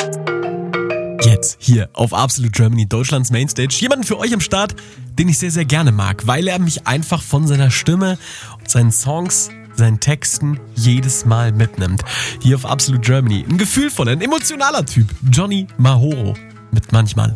Jetzt hier auf Absolute Germany, Deutschlands Mainstage. Jemanden für euch am Start, den ich sehr, sehr gerne mag, weil er mich einfach von seiner Stimme und seinen Songs, seinen Texten jedes Mal mitnimmt. Hier auf Absolute Germany. Ein gefühlvoller, ein emotionaler Typ. Johnny Mahoro mit Manchmal.